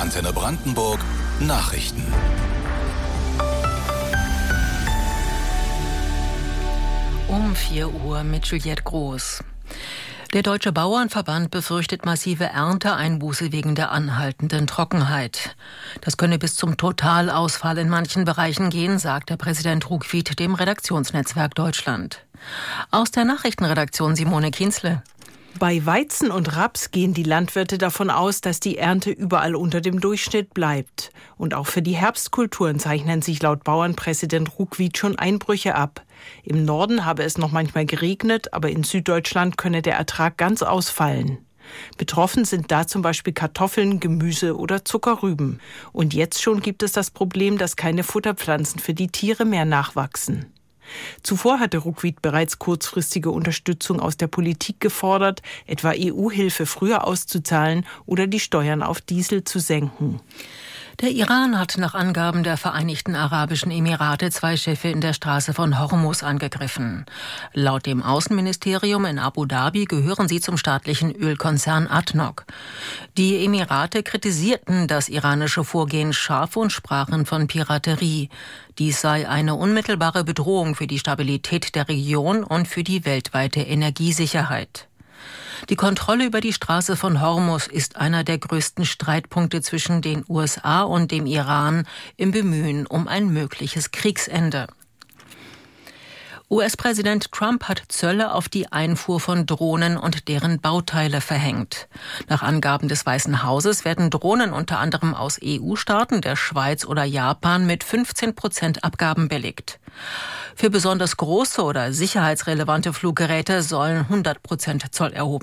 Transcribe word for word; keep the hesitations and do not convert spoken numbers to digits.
Antenne Brandenburg Nachrichten. Um vier Uhr mit Juliette Groß. Der Deutsche Bauernverband befürchtet massive Ernteeinbuße wegen der anhaltenden Trockenheit. Das könne bis zum Totalausfall in manchen Bereichen gehen, sagte Präsident Ruckwied dem Redaktionsnetzwerk Deutschland. Aus der Nachrichtenredaktion Simone Kienzle. Bei Weizen und Raps gehen die Landwirte davon aus, dass die Ernte überall unter dem Durchschnitt bleibt. Und auch für die Herbstkulturen zeichnen sich laut Bauernpräsident Ruckwied schon Einbrüche ab. Im Norden habe es noch manchmal geregnet, aber in Süddeutschland könne der Ertrag ganz ausfallen. Betroffen sind da zum Beispiel Kartoffeln, Gemüse oder Zuckerrüben. Und jetzt schon gibt es das Problem, dass keine Futterpflanzen für die Tiere mehr nachwachsen. Zuvor hatte Ruckwied bereits kurzfristige Unterstützung aus der Politik gefordert, etwa E U-Hilfe früher auszuzahlen oder die Steuern auf Diesel zu senken. Der Iran hat nach Angaben der Vereinigten Arabischen Emirate zwei Schiffe in der Straße von Hormuz angegriffen. Laut dem Außenministerium in Abu Dhabi gehören sie zum staatlichen Ölkonzern A D N O C. Die Emirate kritisierten das iranische Vorgehen scharf und sprachen von Piraterie. Dies sei eine unmittelbare Bedrohung für die Stabilität der Region und für die weltweite Energiesicherheit. Die Kontrolle über die Straße von Hormuz ist einer der größten Streitpunkte zwischen den U S A und dem Iran im Bemühen um ein mögliches Kriegsende. U S-Präsident Trump hat Zölle auf die Einfuhr von Drohnen und deren Bauteile verhängt. Nach Angaben des Weißen Hauses werden Drohnen unter anderem aus E U-Staaten, der Schweiz oder Japan mit fünfzehn Prozent Abgaben belegt. Für besonders große oder sicherheitsrelevante Fluggeräte sollen hundert Prozent Zoll erhoben